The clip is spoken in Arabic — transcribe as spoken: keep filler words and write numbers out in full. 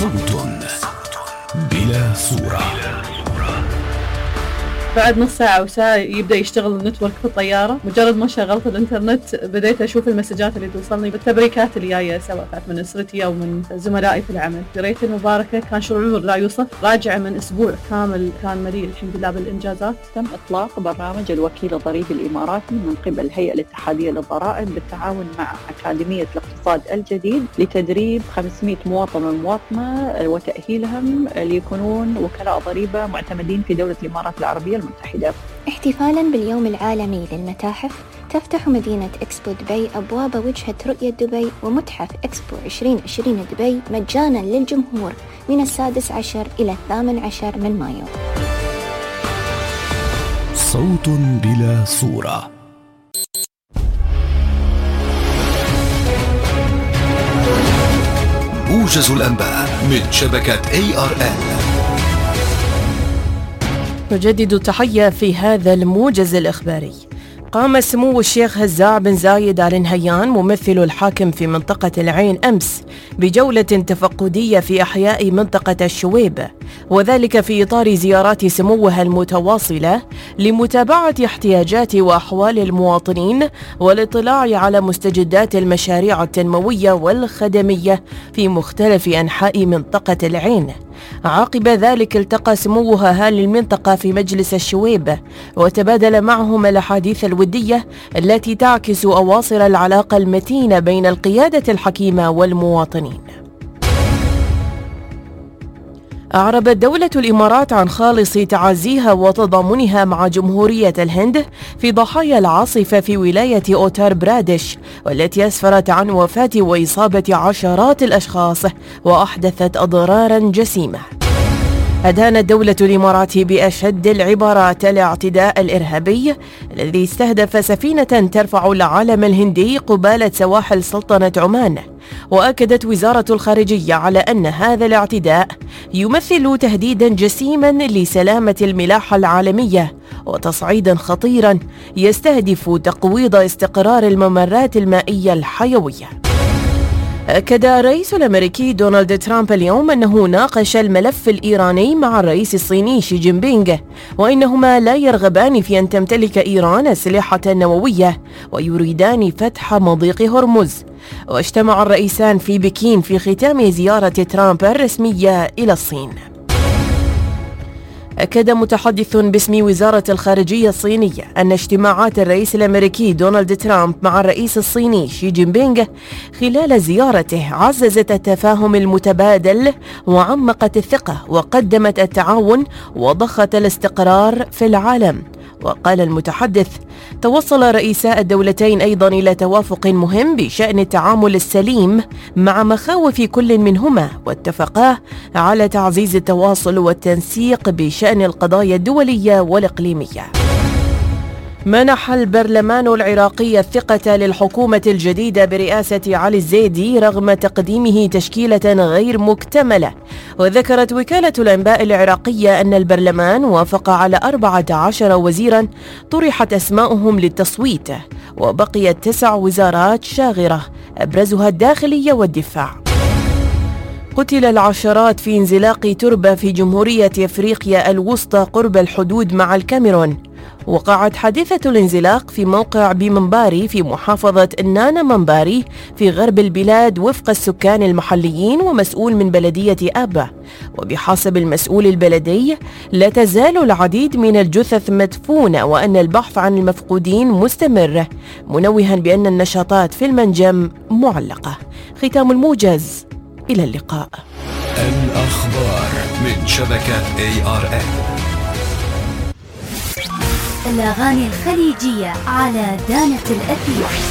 صوت بلا صورة. بعد نص ساعة أو ساعة يبدأ يشتغل النتورك في الطيارة. مجرد ما شغلت الإنترنت بديت أشوف المسجات اللي توصلني بالتبريكات اللي جاية، سواء كانت من أسرتي أو من زملائي في العمل. قريت المباركة، كان شعور لا يوصف. راجعة من أسبوع كامل كان مليء الحمد لله بالإنجازات. تم إطلاق برنامج الوكيل الضريبي الإماراتي من قبل الهيئة الاتحادية للضرائب بالتعاون مع أكاديمية الاقتصاد الجديد لتدريب خمسمائة مواطن ومواطنة وتأهيلهم ليكونون وكلاء ضريبة معتمدين في دولة الإمارات العربية المتحدة. احتفالاً باليوم العالمي للمتاحف، تفتح مدينة إكسبو دبي أبواب وجهة رؤية دبي ومتحف إكسبو عشرين عشرين دبي مجاناً للجمهور من السادس عشر إلى الثامن عشر من مايو. صوت بلا صورة. موجز الأنباء من شبكة إيه آر إن. نجدد التحية في هذا الموجز الإخباري. قام سمو الشيخ هزاع بن زايد آل نهيان ممثل الحاكم في منطقة العين أمس بجولة تفقدية في أحياء منطقة الشويب، وذلك في إطار زيارات سموها المتواصلة لمتابعة احتياجات وأحوال المواطنين والاطلاع على مستجدات المشاريع التنموية والخدمية في مختلف أنحاء منطقة العين. عقب ذلك التقى سموها أهالي المنطقة في مجلس الشويب وتبادل معهم الأحاديث الودية التي تعكس أواصر العلاقة المتينة بين القيادة الحكيمة والمواطنين. أعربت دولة الإمارات عن خالص تعازيها وتضامنها مع جمهورية الهند في ضحايا العاصفة في ولاية أوتار برادش، والتي أسفرت عن وفاة وإصابة عشرات الأشخاص وأحدثت أضرارا جسيمة. أدانت دولة الإمارات بأشد العبارات الاعتداء الإرهابي الذي استهدف سفينة ترفع العلم الهندي قبالة سواحل سلطنة عمان، وأكدت وزارة الخارجية على أن هذا الاعتداء يمثل تهديدا جسيما لسلامة الملاحة العالمية وتصعيدا خطيرا يستهدف تقويض استقرار الممرات المائية الحيوية. أكد الرئيس الأمريكي دونالد ترامب اليوم أنه ناقش الملف الإيراني مع الرئيس الصيني شي جين بينغ، وإنهما لا يرغبان في أن تمتلك إيران أسلحة نووية ويريدان فتح مضيق هرمز. واجتمع الرئيسان في بكين في ختام زيارة ترامب الرسمية إلى الصين. أكد متحدث باسم وزارة الخارجية الصينية أن اجتماعات الرئيس الأمريكي دونالد ترامب مع الرئيس الصيني شي جين بينغ خلال زيارته عززت التفاهم المتبادل وعمقت الثقة وقدمت التعاون وضخت الاستقرار في العالم. وقال المتحدث: توصل رئيسا الدولتين أيضا إلى توافق مهم بشأن التعامل السليم مع مخاوف كل منهما، واتفقا على تعزيز التواصل والتنسيق بشأن القضايا الدولية والإقليمية. منح البرلمان العراقي الثقة للحكومة الجديدة برئاسة علي الزيدي رغم تقديمه تشكيلة غير مكتملة. وذكرت وكالة الأنباء العراقية أن البرلمان وافق على أربعة عشر وزيرا طرحت أسماؤهم للتصويت، وبقيت تسع وزارات شاغرة أبرزها الداخلية والدفاع. قتل العشرات في انزلاق تربة في جمهورية أفريقيا الوسطى قرب الحدود مع الكاميرون. وقعت حادثة الانزلاق في موقع بمنباري في محافظة نانا منباري في غرب البلاد وفق السكان المحليين ومسؤول من بلدية أبا. وبحسب المسؤول البلدي لا تزال العديد من الجثث مدفونة وأن البحث عن المفقودين مستمر، منوها بأن النشاطات في المنجم معلقة. ختام الموجز، إلى اللقاء. الأخبار من شبكة إيه آر إن. الأغاني الخليجية على دانة الأثير.